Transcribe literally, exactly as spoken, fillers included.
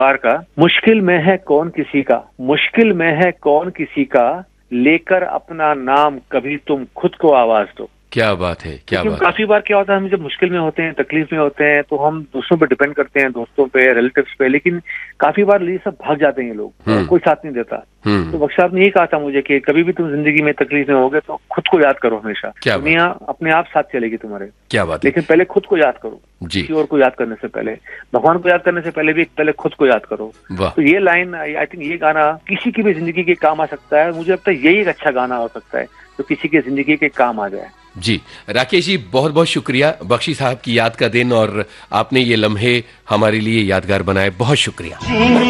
बार का, मुश्किल में है कौन किसी का, मुश्किल में है कौन किसी का, लेकर अपना नाम कभी तुम खुद को आवाज दो। क्या बात है, क्या बात। काफी बार क्या होता है, हम जब मुश्किल में होते हैं, तकलीफ में होते हैं, तो हम दूसरों पे डिपेंड करते हैं, दोस्तों पे, रिलेटिव्स पे, लेकिन काफी बार ये सब भाग जाते हैं ये लोग, कोई साथ नहीं देता। तो बख्श साहब ने यही कहा था मुझे कि कभी भी तुम जिंदगी में तकलीफ में होगे तो खुद को याद करो हमेशा, दुनिया अपने आप साथ चलेगी तुम्हारे। क्या बात, लेकिन पहले खुद को याद करो, जी, किसी और को याद करने से पहले, भगवान को याद करने से पहले भी पहले खुद को याद करो। तो ये लाइन, आई थिंक ये गाना किसी की भी जिंदगी के काम आ सकता है। मुझे लगता है यही एक अच्छा गाना हो सकता है जो किसी की जिंदगी के काम आ जाए। जी राकेश जी, बहुत बहुत शुक्रिया। बख्शी साहब की याद का दिन और आपने ये लम्हे हमारे लिए यादगार बनाए, बहुत शुक्रिया।